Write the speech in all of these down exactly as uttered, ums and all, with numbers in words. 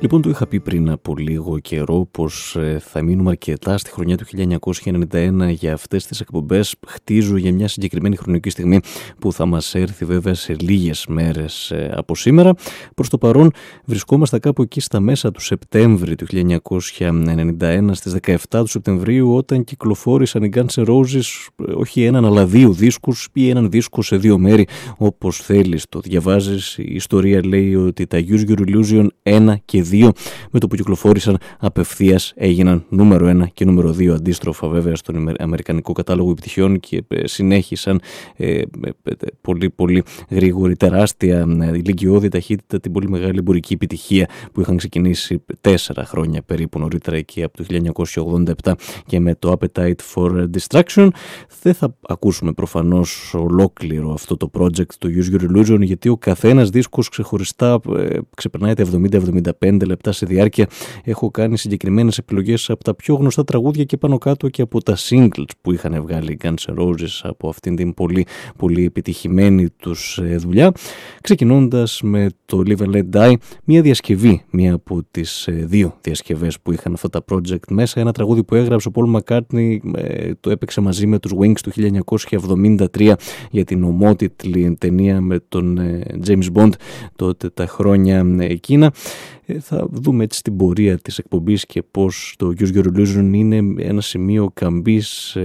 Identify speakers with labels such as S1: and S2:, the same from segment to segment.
S1: Λοιπόν, το είχα πει πριν από λίγο καιρό πως ε, θα μείνουμε αρκετά στη χρονιά του χίλια εννιακόσια ενενήντα ένα για αυτές τις εκπομπές. Χτίζω για μια συγκεκριμένη χρονική στιγμή που θα μας έρθει βέβαια σε λίγες μέρες ε, από σήμερα. Προς το παρόν βρισκόμαστε κάπου εκεί στα μέσα του Σεπτέμβρη του χίλια εννιακόσια ενενήντα ένα, στις δεκαεφτά του Σεπτεμβρίου, όταν κυκλοφόρησαν οι Guns N' Roses όχι έναν αλλά δύο δίσκους ή έναν δίσκο σε δύο μέρη, όπως θέλεις το διαβάζεις. Η ιστορία λέει ότι τα Use Your Illusion ένα και δύο με το που κυκλοφόρησαν απευθείας έγιναν νούμερο ένα και νούμερο δύο αντίστροφα βέβαια στον αμερικανικό κατάλογο επιτυχιών και συνέχισαν ε, πολύ πολύ γρήγορη, τεράστια, ηλικιώδη ταχύτητα την πολύ μεγάλη εμπορική επιτυχία που είχαν ξεκινήσει τέσσερα χρόνια περίπου νωρίτερα εκεί από το χίλια εννιακόσια ογδόντα επτά και με το Appetite for Destruction. Δεν θα ακούσουμε προφανώς ολόκληρο αυτό το project του Use Your Illusion, γιατί ο καθένας δίσκος ξεχωριστά ε, ξεπερνάει τα εβδομήντα με εβδομήντα πέντε λεπτά σε διάρκεια. Έχω κάνει συγκεκριμένες επιλογές από τα πιο γνωστά τραγούδια και πάνω κάτω και από τα singles που είχαν βγάλει οι Guns N' Roses από αυτήν την πολύ, πολύ επιτυχημένη τους δουλειά, ξεκινώντας με το Live and Let Die, μια διασκευή, μια από τις δύο διασκευές που είχαν αυτά τα project μέσα, ένα τραγούδι που έγραψε ο Paul McCartney, το έπαιξε μαζί με τους Wings του χίλια εννιακόσια εβδομήντα τρία για την ομότιτλη ταινία με τον James Bond τότε τα χρόνια εκείνα. Θα δούμε έτσι την πορεία της εκπομπής και πως το Use Your Illusion είναι ένα σημείο καμπής,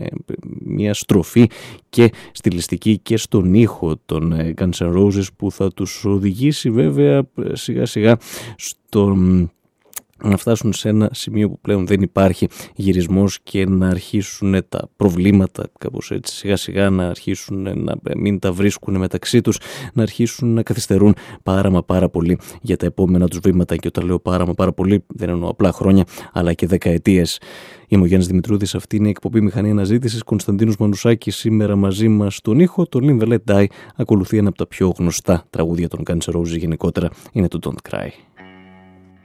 S1: μια στροφή και στιλιστική και στον ήχο των Guns N' Roses που θα τους οδηγήσει βέβαια σιγά σιγά στον να φτάσουν σε ένα σημείο που πλέον δεν υπάρχει γυρισμός και να αρχίσουν τα προβλήματα κάπως έτσι σιγά σιγά να αρχίσουν να μην τα βρίσκουν μεταξύ τους, να αρχίσουν να καθυστερούν πάρα μα πάρα πολύ για τα επόμενα τους βήματα, και όταν λέω πάρα μα πάρα πολύ δεν εννοώ απλά χρόνια αλλά και δεκαετίες. Είμαι ο Γιάννης Δημητρούδης, αυτή είναι η εκπομπή Μηχανή Αναζήτησης. Κωνσταντίνος Μανουσάκης σήμερα μαζί μας στον ήχο. Το Live and Let Die ακολουθεί ένα από τα πιο γνωστά τραγούδια των Guns N' Roses γενικότερα, είναι το Don't Cry.